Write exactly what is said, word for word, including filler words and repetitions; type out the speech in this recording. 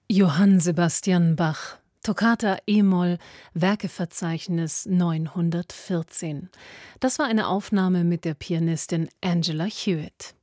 Johann Sebastian Bach, Toccata e-Moll, Werkeverzeichnis neunhundertvierzehn. Das war eine Aufnahme mit der Pianistin Angela Hewitt.